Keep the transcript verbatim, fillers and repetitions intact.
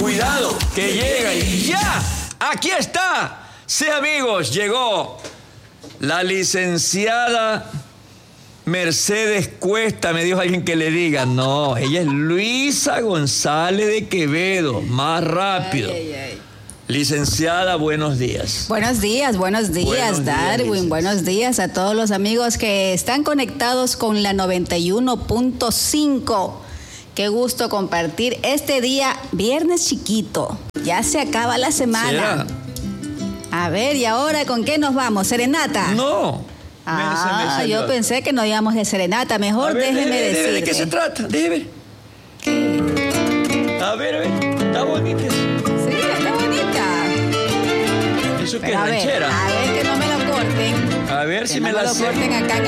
Cuidado, que llega y ya. Aquí está. Sí, amigos, llegó la licenciada Mercedes Cuesta. Me dijo alguien que le diga. No, ella es Luisa González de Quevedo. Más rápido. Ay, ay, ay. Licenciada, buenos días. Buenos días, buenos días, buenos Darwin. Días, buenos días a todos los amigos que están conectados con la noventa y uno punto cinco. Qué gusto compartir este día, viernes chiquito. Ya se acaba la semana. ¿Será? A ver, ¿y ahora con qué nos vamos? ¿Serenata? No. Ah, yo pensé que no íbamos de serenata. Mejor ver, déjeme decirle. decirle. ¿De qué se trata? Déjeme ver. ¿Qué? A ver, a ver. Está bonita. Sí, está bonita. ¿Eso qué es ranchera? A ver, que no me lo corten. A ver que si no me, me la lo sé. corten acá en